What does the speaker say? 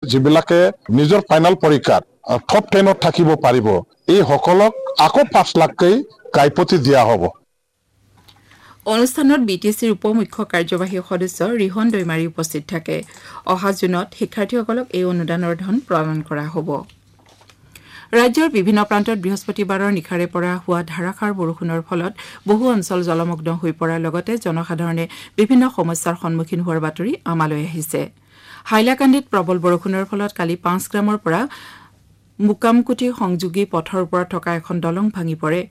যিবিলাকে নিজৰ ফাইনেল পৰীক্ষাত টপ 10ত থাকিব পাৰিব এই সকলক আকৌ 5 লাখকৈ গাইপতি দিয়া হ'ব অনুষ্ঠানত বিটিচিৰ উপমুখ্য কাৰ্যবাহী সদস্য ৰিহন দৈমাৰী উপস্থিত থাকে অহা জুনত শিক্ষাৰ্থীসকলক এই অনুদানৰ ধন প্ৰদান কৰা হ'ব ৰাজ্যৰ বিভিন্ন প্ৰান্তত বৃহস্পতিবাৰৰ নিশাৰে পৰা হোৱা ধাৰাসাৰ বৰষুণৰ ফলত বহু অঞ্চল জলমগ্ন হৈ পৰাৰ লগতে জনসাধাৰণে বিভিন্ন সমস্যাৰ সন্মুখীন হোৱাৰ বাতৰি আমালৈ আহিছে হাইলাকান্দিত প্ৰবল বৰষুণৰ ফলত কালি 5 গ্ৰামৰ পৰা মুকামকুটি সংযোগী পথৰ ওপৰত থকা এখন দলং ভাঙি পৰে